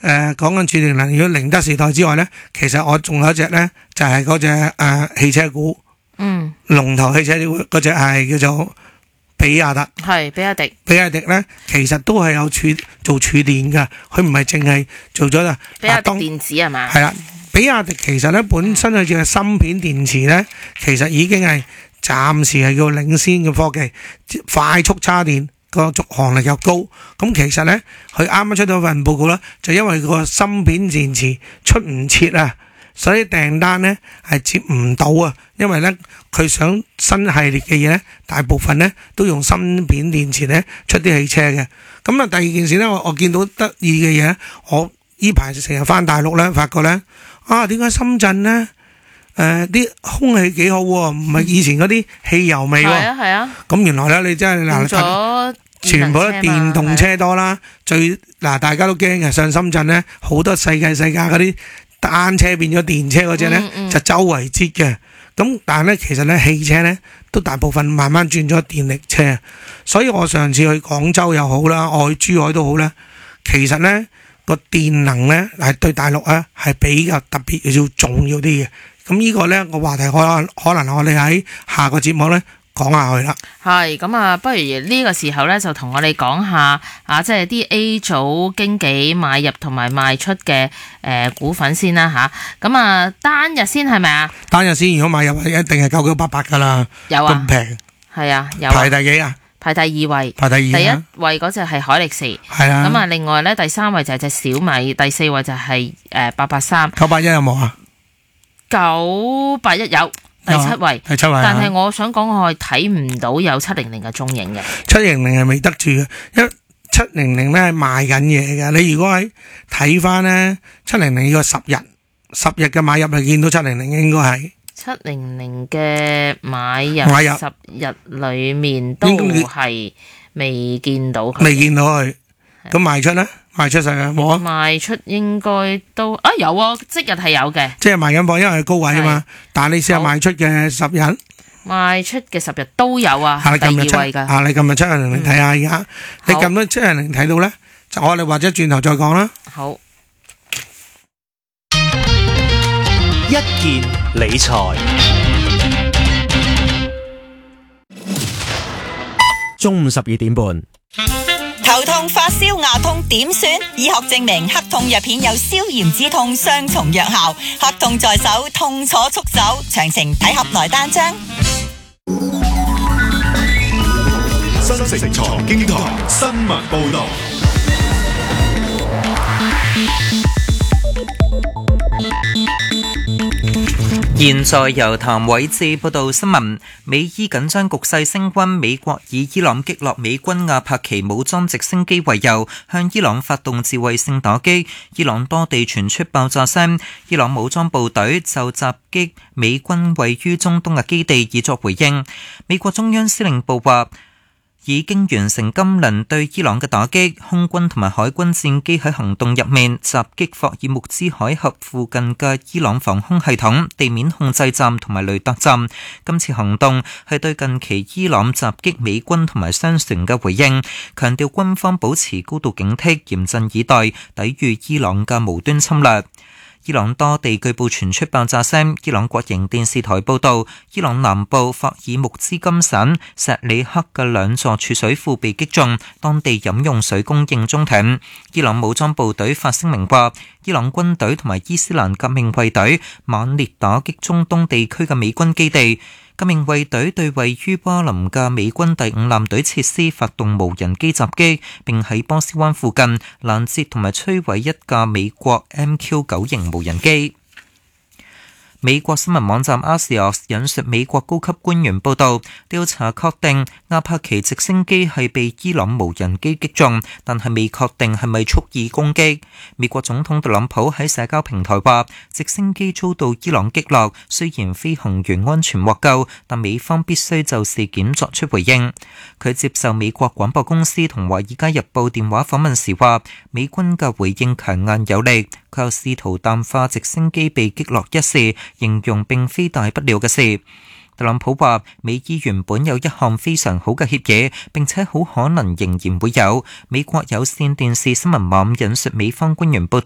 講緊儲電能源寧德時代之外咧，其實我仲有一隻咧，就係嗰隻汽車股，龍頭汽車嗰隻係叫做比亞迪，係比亞迪。比亞迪咧，其實都係有做儲電噶，佢唔係淨係做咗啦。比亞迪電子係嘛？係啦，比亞迪其實咧本身佢嘅芯片電池咧，其實已經係暫時係叫領先嘅科技，快速叉電。個續航力又高，咁其實咧，佢啱啱出到份報告啦，就因為個芯片電池出唔切啊，所以訂單咧係接唔到啊，因為咧佢想新系列嘅嘢咧，大部分咧都用芯片電池咧出啲汽車嘅。咁啊，第二件事咧，我見到得意嘅嘢，我呢排成日翻大陸咧，發覺咧點解深圳咧啲空氣幾好喎，唔係以前嗰啲汽油味喎。係啊。咁原來咧，你真係嗱。全部都電動車多啦，大家都驚嘅。上深圳咧，好多世界嗰啲單車變咗電車嗰隻咧，就周圍擠嘅。咁但係咧，其實咧汽車咧都大部分慢慢轉咗電力車。所以我上次去廣州又好啦，我去珠海都好啦，其實咧個電能咧係對大陸咧係比較特別要重要啲嘅。咁呢個咧個話題可能我哋喺下個節目咧講下佢啦。係咁啊，不如呢個時候咧就同我哋講下即係啲 A 組經紀買入同埋賣出嘅股份先啦吓。咁啊單日先係咪啊？單日先，如果買入一定係9988噶啦。有啊，咁平。係啊，有。排第幾啊？排第2位。排第2。第一位嗰隻係海力士。係啊。咁啊，另外咧第3位就係隻小米，第4位就係883。981有冇啊？981有。第7位，但係我想講我係睇唔到有700嘅蹤影嘅。700係未得住嘅，因為700咧係賣緊嘢嘅。你如果喺睇翻咧700要10日嘅買入，係見到700應該係700嘅買入10日裏面都係未見到佢，未見到佢。咁賣出咧？賣出晒嘅冇啊？賣出應該都有啊，即日係有嘅。即係賣緊貨，因為係高位啊嘛。但係你試下賣出嘅10日，賣出嘅10日都有啊。第2位噶。你撳入700睇下而家，你撳到700睇到咧，就我哋或者轉頭再講啦。好。 一件理財。中午12點半。 頭痛、發燒、牙痛點算？醫學證明黑痛藥片有消炎止痛雙重藥效，黑痛在手，痛楚速走。詳情睇盒內單張。 新城財經台新聞報道。 現在由譚偉智報道新聞。美伊緊張局勢升溫，美國以伊朗擊落美軍阿帕奇武裝直升機為由，向伊朗發動自衛性打擊。伊朗多地傳出爆炸聲，伊朗武裝部隊就襲擊美軍位於中東嘅基地以作回應。美國中央司令部話，已經完成今輪對伊朗嘅打擊，空軍同埋海軍戰機喺行動入面襲擊霍爾木茲海峽附近嘅伊朗防空系統、地面控制站同埋雷達站。今次行動係對近期伊朗襲擊美軍同埋商船嘅回應，強調軍方保持高度警惕，嚴陣以待，抵禦伊朗嘅無端侵略。伊朗多地據報傳出爆炸聲。伊朗國營電視台報道，伊朗南部霍爾木茲金省石里克嘅2座儲水庫被擊中，當地飲用水供應中斷。伊朗武裝部隊發聲明話，伊朗軍隊同埋伊斯蘭革命衛隊猛烈打擊中東地區嘅美軍基地。革命衛隊對位於巴林嘅美軍第5艦隊設施發動無人機襲擊，並喺波斯灣附近攔截同埋摧毀一架美國 MQ-9型無人機。美國新聞網站 Axios 引述美國高級官員報道，調查確定阿帕奇直升機係被伊朗無人機擊中，但係未確定係咪蓄意攻擊。美國總統特朗普喺社交平台話，直升機遭到伊朗擊落，雖然飛行員安全獲救，但美方必須就事件作出回應。佢接受美國廣播公司同華爾街日報電話訪問時話，美軍嘅回應強硬有力。佢又試圖淡化直升機被擊落一事，形容並非大不了嘅事。特朗普話，美伊原本有一項非常好嘅協議，並且好可能仍然會有。美國有線電視新聞網引述美方官員報道，